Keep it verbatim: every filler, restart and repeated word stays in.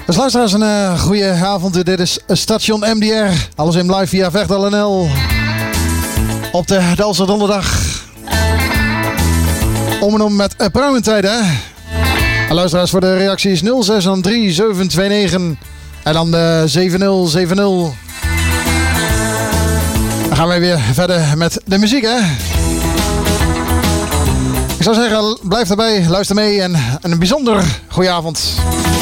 Dus luisteraars, een uh, goede avond. Dit is Station M D R. Alles in live via Vecht N L. Op de Dalse donderdag. Om en om met uh, pruimentijd, hè. En luisteraars, voor de reacties nul zes drie zeven twee negen en dan uh, zeven nul zeven nul. Dan gaan wij weer verder met de muziek, hè. Ik zou zeggen, blijf erbij, luister mee en een bijzonder goeie avond.